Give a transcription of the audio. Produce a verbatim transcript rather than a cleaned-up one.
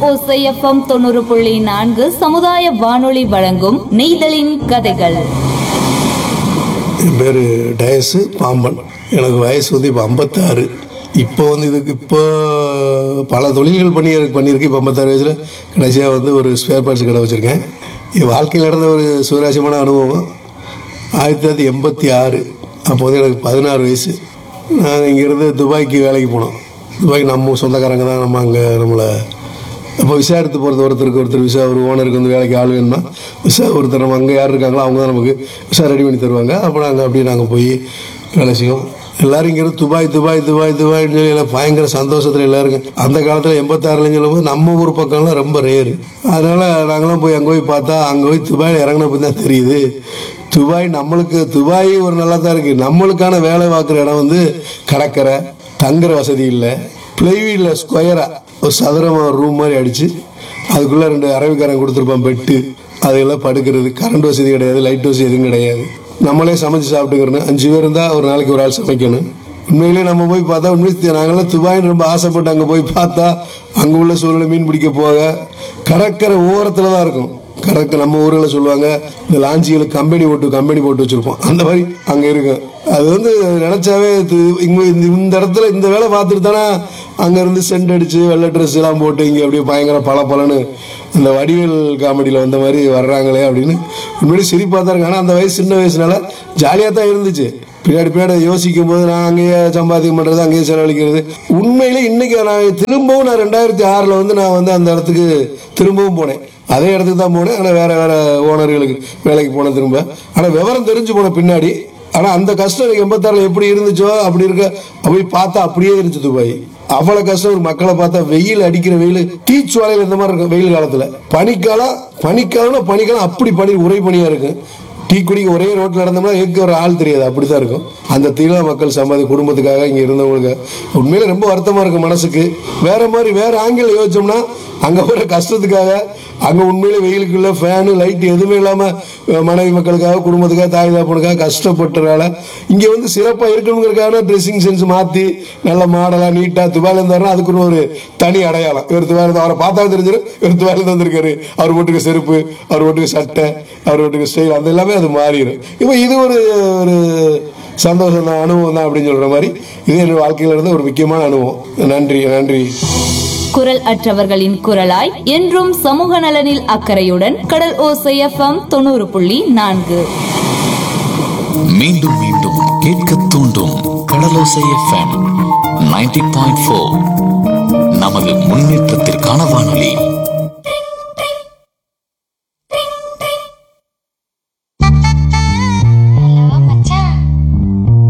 ஓசை எஃப்எம் தொண்ணூறு புள்ளி நான்கு சமுதாய வானொலி வழங்கும் நெய்தலின் கதைகள். என் பேர் டயஸு பாம்பன். எனக்கு வயசு வந்து இப்போ ஐம்பத்தாறு. இப்போ வந்து இதுக்கு இப்போ பல தொழில்கள் பண்ணி பண்ணியிருக்கு. இப்போ ஐம்பத்தாறு வயசில் கடைசியாக வந்து ஒரு ஸ்பேர் பார்ட்ஸ் கடை வச்சுருக்கேன். என் வாழ்க்கையில் நடந்த ஒரு சுவராசியமான அனுபவம். ஆயிரத்தி தொள்ளாயிரத்தி எண்பத்தி ஆறு அப்போ வந்து எனக்கு பதினாறு வயசு. நாங்கள் இங்கேருந்து துபாய்க்கு வேலைக்கு போனோம். துபாய்க்கு நம்ம சொந்தக்காரங்க தான். நம்ம அங்கே நம்மளை அப்போ விசா எடுத்து போகிறது ஒருத்தருக்கு ஒருத்தர் விசா, ஒரு ஓனருக்கு வந்து வேலைக்கு ஆள் வேணும்னா விசா ஒருத்தர் நம்ம அங்கே யார் இருக்காங்களோ அவங்க தான் நமக்கு விசா ரெடி பண்ணி தருவாங்க. அப்போ நாங்கள் அப்படியே நாங்கள் போய் வேலை செய்வோம். எல்லோரும் இங்கேருந்து துபாய் துபாய் துபாய் துபாய்னு சொல்லி எல்லாம் பயங்கர சந்தோஷத்தில் எல்லோரும். அந்த காலத்தில் எண்பத்தாறுலன்னு சொல்லும்போது நம்ம ஊர் பக்கம்லாம் ரொம்ப ரேரு. அதனால் நாங்களாம் போய் அங்கே போய் பார்த்தா அங்கே போய் துபாயில் இறங்கினப்போ தான் தெரியுது துபாய் நம்மளுக்கு துபாய் ஒரு நல்லா தான் இருக்குது. நம்மளுக்கான வேலை பார்க்குற இடம் வந்து கடற்கரை, தங்குற வசதி இல்லை, பிளைவீடில் ஸ்கொயராக ஒரு சதுரமாக ஒரு ரூம் மாதிரி அடித்து அதுக்குள்ளே ரெண்டு அரபிக்காரன் கொடுத்துருப்பான் பெட்டு, அதெல்லாம் படுக்கிறது. கரண்ட் வசதி கிடையாது, லைட் வசதி எதுவும் கிடையாது. நம்மளே சமைச்சு சாப்பிட்டுக்கிறணும். அஞ்சு பேர் இருந்தால் ஒரு நாளைக்கு ஒரு ஆள் சமைக்கணும். உண்மையிலே நம்ம போய் பார்த்தா உண்மையை நாங்களாம் துபாயின்னு ரொம்ப ஆசைப்பட்டு அங்கே போய் பார்த்தா அங்கே உள்ள சூழ்நிலை மீன் பிடிக்க போக கடற்கரை ஓரத்தில் தான் இருக்கும். கடற்கரை நம்ம ஊரில் சொல்லுவாங்க இந்த லாஞ்சிகளுக்கு கம்பெனி போட்டு கம்பெனி போட்டு வச்சுருப்போம், அந்த மாதிரி அங்கே இருக்கும். அது வந்து நினச்சாவே இங்கே இந்த இடத்துல இந்த வேலை பார்த்துட்டு தானே அங்கேருந்து சென்ட் அடித்து வெள்ளை ட்ரெஸ் எல்லாம் போட்டு இங்கே அப்படியே பயங்கர பல பலன்னு இந்த வடிவேல் காமெடியில் வந்த மாதிரி வர்றாங்களே அப்படின்னு உண்மையிலே சிரிப்பாக தான் இருக்கு. ஆனால் அந்த வயசு சின்ன வயசுனால ஜாலியாக தான் இருந்துச்சு. பின்னாடி பின்னாடி யோசிக்கும் போது நான் அங்கேயே சம்பாதிக்கம் பண்ணுறது, அங்கேயே செலவழிக்கிறது. உண்மையிலே இன்றைக்கி நான் திரும்பவும் நான் ரெண்டாயிரத்தி ஆறில் வந்து நான் வந்து அந்த இடத்துக்கு திரும்பவும் போனேன். அதே இடத்துக்கு தான் போனேன். ஆனால் வேறு வேறு ஓனர்களுக்கு வேலைக்கு போனேன் திரும்ப. ஆனால் விவரம் தெரிஞ்சு போன பின்னாடி. ஆனால் அந்த கஷ்டம் எனக்கு எண்பத்தாறில் எப்படி இருந்துச்சோ அப்படி இருக்க அப்படி பார்த்தா அப்படியே இருந்துச்சு துபாய். அவ்வளோ கஷ்டம். ஒரு மக்களை பார்த்தா வெயில் அடிக்கிற வெயில் தீச்சுவாலையில் இந்த மாதிரி இருக்கும். வெயில் காலத்தில் பனிக்காலம் பனிக்காலம்னா பனிக்காலம் அப்படி பனி உரை பனியாக இருக்கும். டீ குடிக்க ஒரே ரோட்டில் நடந்தோம்னா ஏற்க ஒரு ஆள் தெரியாது, அப்படி தான் இருக்கும். அந்த தீவிர மக்கள் சம்பாதி குடும்பத்துக்காக இங்கே இருந்தவங்களுக்கு உண்மையிலே ரொம்ப வருத்தமாக இருக்கும் மனசுக்கு. வேற மாதிரி வேற ஆங்கிள் யோசிச்சோம்னா அங்கே வர கஷ்டத்துக்காக அங்கே உண்மையிலே வெயிலுக்குள்ள ஃபேனு லைட் எதுவுமே இல்லாமல் மனைவி மக்களுக்காக குடும்பத்துக்காக தாய் தாப்பனுக்காக கஷ்டப்பட்டதால இங்கே வந்து சிறப்பாக இருக்கணுங்கிறதுக்காக ட்ரெஸ்ஸிங் சென்ஸ் மாற்றி நல்ல மாடலாக நீட்டாக துபாயில் இருந்தாருன்னா அதுக்குன்னு ஒரு தனி அடையாளம். இவர் துபாயில் அவரை பார்த்தா தெரிஞ்சிடும் இவர் துபாயில் வந்திருக்காரு. அவர் போட்டுக்க செருப்பு, அவர் போட்டுக்க சட்டை, அவர் போட்டுக்க ஸ்டைல், அந்த எல்லாமே அது மாறிடும். இப்போ இது ஒரு ஒரு சந்தோஷம் தான், அனுபவம் தான் அப்படின்னு சொல்கிற மாதிரி இது என் வாழ்க்கையில் இருந்த ஒரு முக்கியமான அனுபவம். நன்றி நன்றி. குரல் அற்றவர்களின் குரலாய் என்றும் சமூக நலனில் அக்கறையுடன் கடல் ஓசை எஃப்எம் தொண்ணூறு புள்ளி நான்கு. மீண்டும் மீண்டும் கேட்க தூண்டும் கடலோசை எஃப்எம் தொண்ணூறு புள்ளி நான்கு. நமது முன்னேற்றத்திற்கான வானொலி.